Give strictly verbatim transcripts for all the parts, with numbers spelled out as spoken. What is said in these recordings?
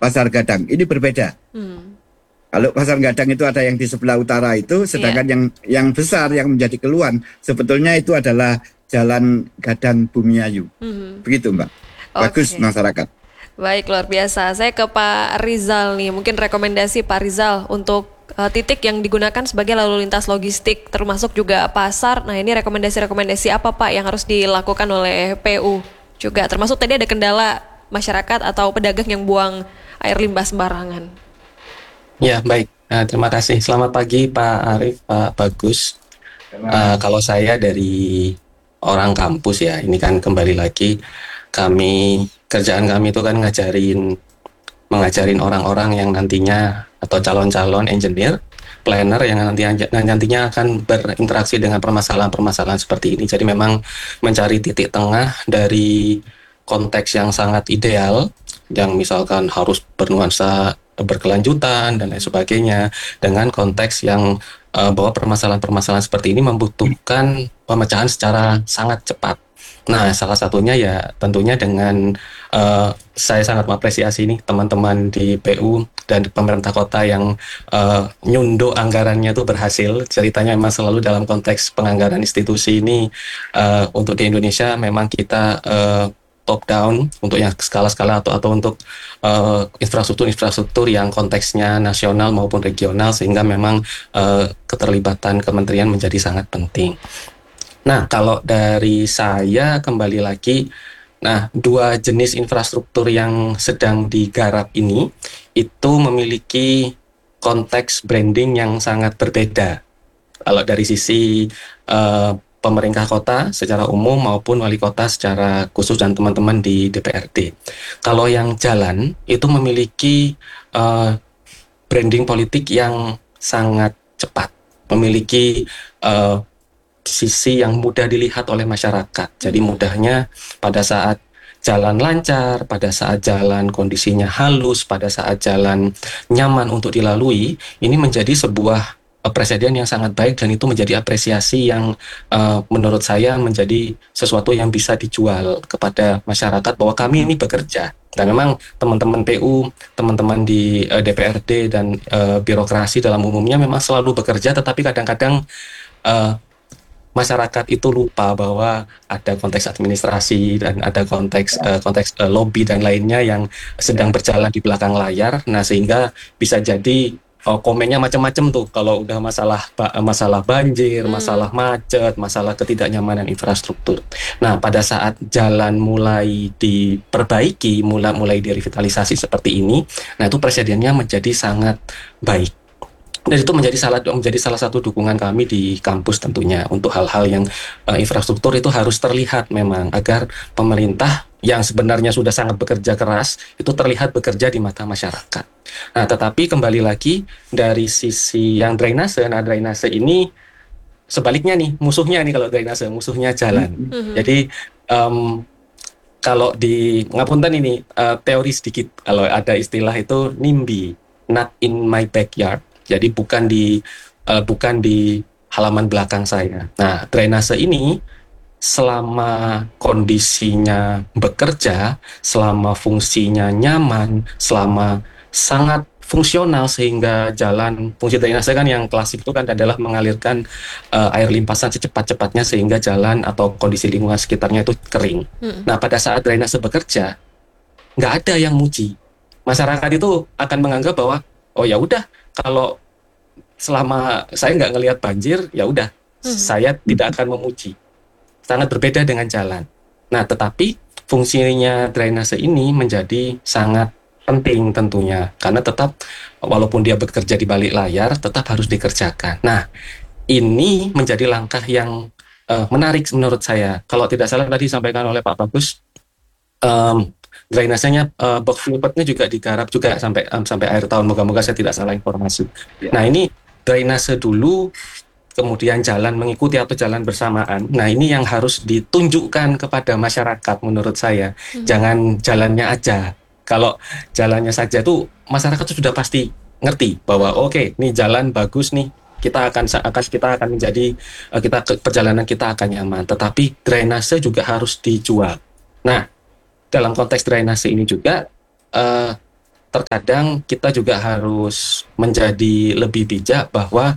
Pasar Gadang. Ini berbeda. Hmm. Kalau Pasar Gadang itu ada yang di sebelah utara itu, sedangkan Iya. yang yang besar yang menjadi keluhan sebetulnya itu adalah Jalan Gadang Bumiayu. Mhm. Begitu Mbak. Bagus Oke. masyarakat. Baik, luar biasa. Saya ke Pak Rizal nih. Mungkin rekomendasi Pak Rizal untuk uh, titik yang digunakan sebagai lalu lintas logistik, termasuk juga pasar. Nah, ini rekomendasi-rekomendasi apa Pak yang harus dilakukan oleh P U juga? Termasuk tadi ada kendala masyarakat atau pedagang yang buang air limbah sembarangan. Ya, baik. Nah, terima kasih. Selamat pagi Pak Arief, Pak Bagus. Uh, kalau saya dari orang kampus ya, ini kan kembali lagi kami, kerjaan kami itu kan ngajarin, mengajarin orang-orang yang nantinya atau calon-calon engineer, planner yang nantinya, nantinya akan berinteraksi dengan permasalahan-permasalahan seperti ini. Jadi memang mencari titik tengah dari konteks yang sangat ideal, yang misalkan harus bernuansa berkelanjutan dan lain sebagainya, dengan konteks yang uh, bahwa permasalahan-permasalahan seperti ini membutuhkan pemecahan secara sangat cepat. Nah, salah satunya ya tentunya dengan uh, saya sangat mengapresiasi nih teman-teman di P U dan pemerintah kota yang uh, nyundo anggarannya itu berhasil. Ceritanya memang selalu dalam konteks penganggaran institusi ini uh, untuk di Indonesia memang kita uh, top down untuk yang skala-skala atau atau untuk uh, infrastruktur-infrastruktur yang konteksnya nasional maupun regional, sehingga memang uh, keterlibatan kementerian menjadi sangat penting. Nah, kalau dari saya kembali lagi, nah dua jenis infrastruktur yang sedang digarap ini itu memiliki konteks branding yang sangat berbeda. Kalau dari sisi uh, pemerintah kota secara umum maupun wali kota secara khusus dan teman-teman di D P R D. Kalau yang jalan itu memiliki uh, branding politik yang sangat cepat, memiliki uh, sisi yang mudah dilihat oleh masyarakat. Jadi mudahnya pada saat jalan lancar, pada saat jalan kondisinya halus, pada saat jalan nyaman untuk dilalui, ini menjadi sebuah presiden yang sangat baik, dan itu menjadi apresiasi yang uh, menurut saya menjadi sesuatu yang bisa dijual kepada masyarakat bahwa kami ini bekerja. Dan memang teman-teman P U, teman-teman di uh, D P R D dan uh, birokrasi dalam umumnya memang selalu bekerja, tetapi kadang-kadang uh, masyarakat itu lupa bahwa ada konteks administrasi dan ada konteks uh, konteks uh, lobby dan lainnya yang sedang berjalan di belakang layar. Nah, sehingga bisa jadi oh, komennya macam-macam tuh kalau udah masalah masalah banjir, hmm. masalah macet, masalah ketidaknyamanan infrastruktur. Nah, pada saat jalan mulai diperbaiki, mulai mulai direvitalisasi seperti ini, nah itu presidennya menjadi sangat baik. Dan itu menjadi salah menjadi salah satu dukungan kami di kampus tentunya untuk hal-hal yang uh, infrastruktur itu harus terlihat memang, agar pemerintah yang sebenarnya sudah sangat bekerja keras itu terlihat bekerja di mata masyarakat. Nah, tetapi kembali lagi dari sisi yang drainase, nah drainase ini sebaliknya nih, musuhnya nih kalau drainase, musuhnya jalan. Mm-hmm. Jadi um, kalau di ngapunten ini uh, teori sedikit, kalau ada istilah itu NIMBY, not in my backyard. Jadi bukan di uh, bukan di halaman belakang saya. Nah, drainase ini selama kondisinya bekerja, selama fungsinya nyaman, selama sangat fungsional, sehingga jalan, fungsi drainase kan yang klasik itu kan adalah mengalirkan uh, air limpasan secepat-cepatnya sehingga jalan atau kondisi lingkungan sekitarnya itu kering. Hmm. Nah, pada saat drainase bekerja, nggak ada yang muji. Masyarakat itu akan menganggap bahwa oh ya udah, kalau selama saya nggak ngelihat banjir, ya udah, hmm. saya tidak akan memuji. Sangat berbeda dengan jalan. Nah, tetapi fungsinya drainase ini menjadi sangat penting tentunya, karena tetap walaupun dia bekerja di balik layar, tetap harus dikerjakan. Nah, ini menjadi langkah yang uh, menarik menurut saya. Kalau tidak salah tadi disampaikan oleh Pak Bagus, um, drainasenya uh, box culvertnya juga digarap juga sampai um, sampai akhir tahun. Moga-moga saya tidak salah informasi. Ya. Nah, ini drainase dulu, kemudian jalan mengikuti atau jalan bersamaan. Nah, ini yang harus ditunjukkan kepada masyarakat menurut saya. Hmm. Jangan jalannya aja. Kalau jalannya saja tuh masyarakat tuh sudah pasti ngerti bahwa oke, okay, nih jalan bagus nih. Kita akan akan kita akan menjadi kita perjalanan kita akan nyaman. Tetapi drainase juga harus dijual. Nah, dalam konteks drainase ini juga uh, terkadang kita juga harus menjadi lebih bijak bahwa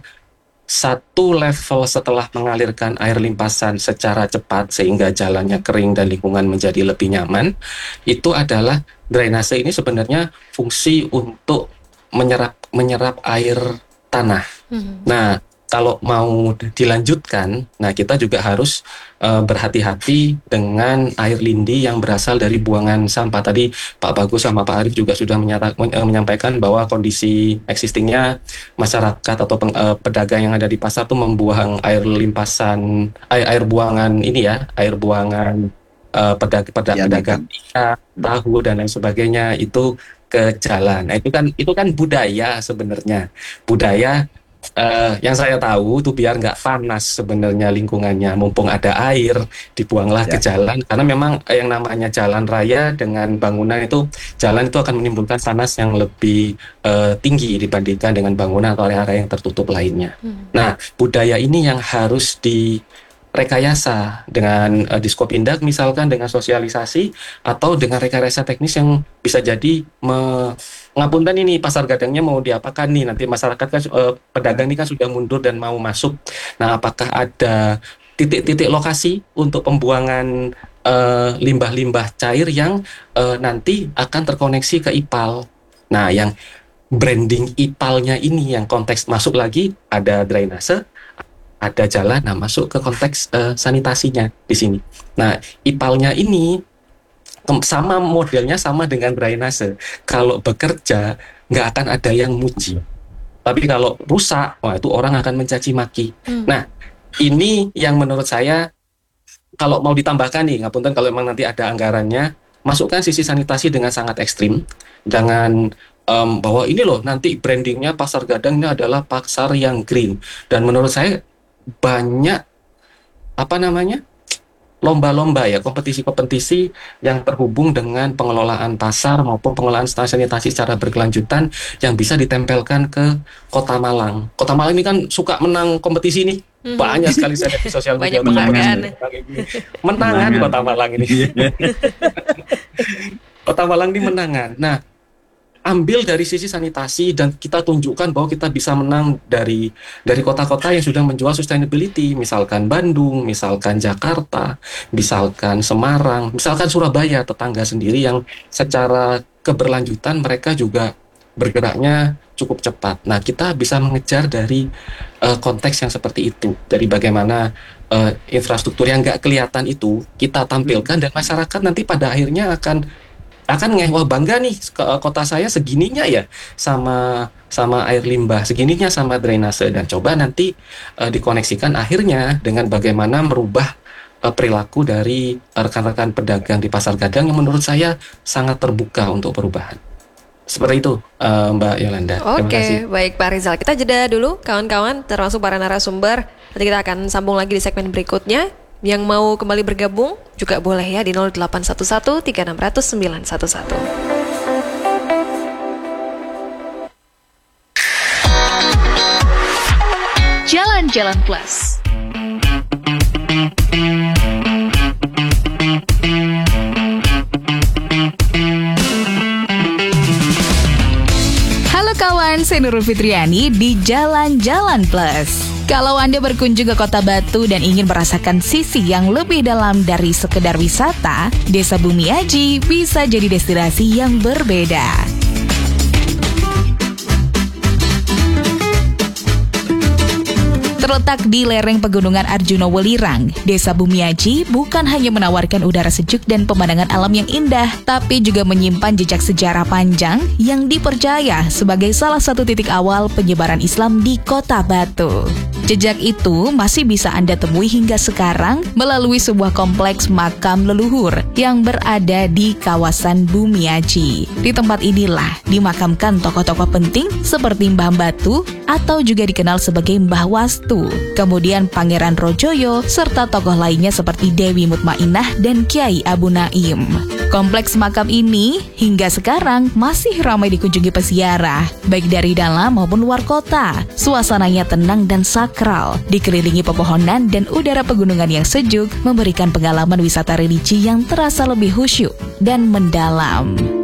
satu level setelah mengalirkan air limpasan secara cepat sehingga jalannya kering dan lingkungan menjadi lebih nyaman, itu adalah drainase ini sebenarnya fungsi untuk menyerap menyerap air tanah. Hmm. Nah, kalau mau dilanjutkan, nah kita juga harus uh, berhati-hati dengan air lindi yang berasal dari buangan sampah. Tadi Pak Bagus sama Pak Arif juga sudah menyata, uh, menyampaikan bahwa kondisi existingnya masyarakat atau peng, uh, pedagang yang ada di pasar tuh membuang air limpasan, air, air buangan ini ya, air buangan uh, pedag, pedag, Ya, pedagang ikan, tahu dan lain sebagainya itu ke jalan. Nah, itu kan itu kan budaya sebenarnya, budaya. Uh, yang saya tahu tuh biar nggak panas sebenarnya lingkungannya, mumpung ada air dibuanglah Ya. ke jalan, karena memang yang namanya jalan raya dengan bangunan itu, jalan itu akan menimbulkan panas yang lebih uh, tinggi dibandingkan dengan bangunan atau area-area yang tertutup lainnya. Hmm. Nah, budaya ini yang harus direkayasa dengan uh, diskopindak misalkan, dengan sosialisasi atau dengan rekayasa teknis yang bisa jadi me ngapunten ini pasar gadangnya mau diapakan nih, nanti masyarakat kan eh, pedagang ini kan sudah mundur dan mau masuk. Nah, apakah ada titik-titik lokasi untuk pembuangan eh, limbah-limbah cair yang eh, nanti akan terkoneksi ke I P A L. Nah, yang branding I P A L-nya ini yang konteks masuk lagi ada drainase, ada jalan, nah masuk ke konteks eh, sanitasinya di sini. Nah, I P A L-nya ini sama modelnya sama dengan drainase. Kalau bekerja nggak akan ada yang muji, tapi kalau rusak, wah itu orang akan mencaci maki. Hmm. Nah, ini yang menurut saya kalau mau ditambahkan nih, ngapunten kalau memang nanti ada anggarannya, masukkan sisi sanitasi dengan sangat ekstrim, dengan um, bahwa ini loh nanti brandingnya Pasar Gadang ini adalah pasar yang green. Dan menurut saya banyak apa namanya lomba-lomba ya, kompetisi-kompetisi yang terhubung dengan pengelolaan pasar maupun pengelolaan sanitasi secara berkelanjutan yang bisa ditempelkan ke Kota Malang. Kota Malang ini kan suka menang kompetisi nih. Mhm. Banyak sekali saya lihat di sosial media. Banyak penghargaan. Menangan di Kota Malang ini. Kota Malang ini menangan. Nah, ambil dari sisi sanitasi dan kita tunjukkan bahwa kita bisa menang dari dari kota-kota yang sudah menjual sustainability, misalkan Bandung, misalkan Jakarta, misalkan Semarang, misalkan Surabaya, tetangga sendiri yang secara keberlanjutan mereka juga bergeraknya cukup cepat. Nah, kita bisa mengejar dari uh, konteks yang seperti itu, dari bagaimana uh, infrastruktur yang nggak kelihatan itu kita tampilkan dan masyarakat nanti pada akhirnya akan akan ngeh, wah bangga nih ke kota saya segininya ya sama sama air limbah, segininya sama drainase, dan coba nanti uh, dikoneksikan akhirnya dengan bagaimana merubah uh, perilaku dari rekan-rekan pedagang di Pasar Gadang yang menurut saya sangat terbuka untuk perubahan. Seperti itu uh, Mbak Yolanda. Terima Oke, kasih. baik Pak Rizal. Kita jeda dulu kawan-kawan, termasuk para narasumber. Nanti kita akan sambung lagi di segmen berikutnya. Yang mau kembali bergabung juga boleh ya di nol delapan satu satu tiga enam nol nol sembilan satu satu. Jalan-Jalan Plus. Halo kawan, saya Nurul Fitriani di Jalan-Jalan Plus. Kalau Anda berkunjung ke Kota Batu dan ingin merasakan sisi yang lebih dalam dari sekedar wisata, Desa Bumi Aji bisa jadi destinasi yang berbeda. Terletak di lereng Pegunungan Arjuna Welirang, Desa Bumiaji bukan hanya menawarkan udara sejuk dan pemandangan alam yang indah, tapi juga menyimpan jejak sejarah panjang yang dipercaya sebagai salah satu titik awal penyebaran Islam di Kota Batu. Jejak itu masih bisa Anda temui hingga sekarang melalui sebuah kompleks makam leluhur yang berada di kawasan Bumiaji. Di tempat inilah dimakamkan tokoh-tokoh penting seperti Mbah Batu atau juga dikenal sebagai Mbah Wastu, kemudian Pangeran Rojoyo, serta tokoh lainnya seperti Dewi Mutmainah dan Kiai Abu Naim. Kompleks makam ini hingga sekarang masih ramai dikunjungi peziarah, baik dari dalam maupun luar kota. Suasananya tenang dan sakral, dikelilingi pepohonan dan udara pegunungan yang sejuk, memberikan pengalaman wisata religi yang terasa lebih khusyuk dan mendalam.